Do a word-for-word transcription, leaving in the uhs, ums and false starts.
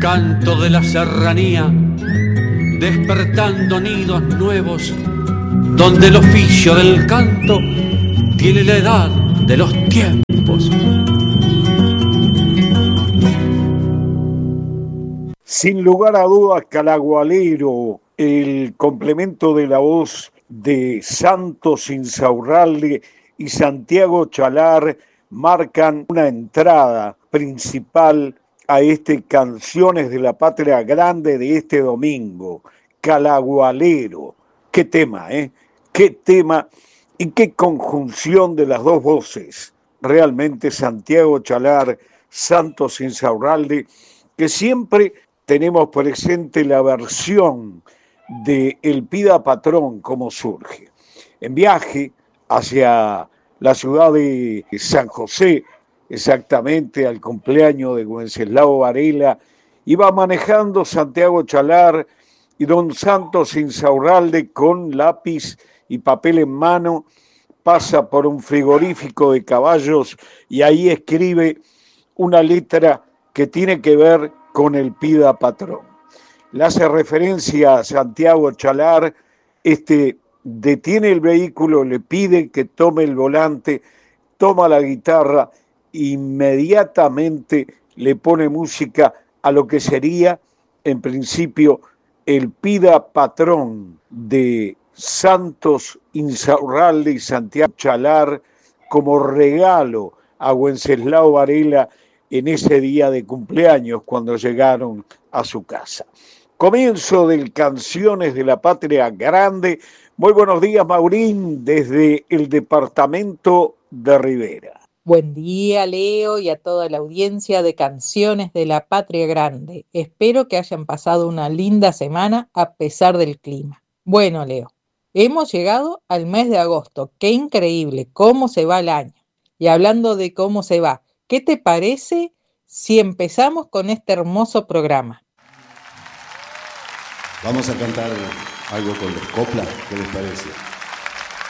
Canto de la serranía, despertando nidos nuevos, donde el oficio del canto tiene la edad de los tiempos. Sin lugar a dudas, Calagualero, el complemento de la voz de Santos Insaurralde y Santiago Chalar marcan una entrada principal a este Canciones de la Patria Grande de este domingo. Calagualero, qué tema, ¿eh? Qué tema y qué conjunción de las dos voces. Realmente Santiago Chalar, Santos Insaurralde, que siempre tenemos presente la versión de El Pida Patrón, como surge. En viaje hacia la ciudad de San José, exactamente al cumpleaños de Wenceslao Varela, iba manejando Santiago Chalar y don Santos Insaurralde con lápiz y papel en mano, pasa por un frigorífico de caballos y ahí escribe una letra que tiene que ver con el Pida Patrón. Le hace referencia a Santiago Chalar, este detiene el vehículo, le pide que tome el volante, toma la guitarra, inmediatamente le pone música a lo que sería, en principio, el Pida Patrón de Santos Insaurralde y Santiago Chalar como regalo a Wenceslao Varela en ese día de cumpleaños cuando llegaron a su casa. Comienzo del Canciones de la Patria Grande. Muy buenos días, Maurín, desde el departamento de Rivera. Buen día, Leo, y a toda la audiencia de Canciones de la Patria Grande. Espero que hayan pasado una linda semana a pesar del clima. Bueno, Leo, hemos llegado al mes de agosto. ¡Qué increíble! ¿Cómo se va el año? Y hablando de cómo se va, ¿qué te parece si empezamos con este hermoso programa? Vamos a cantar algo con los coplas, ¿qué les parece?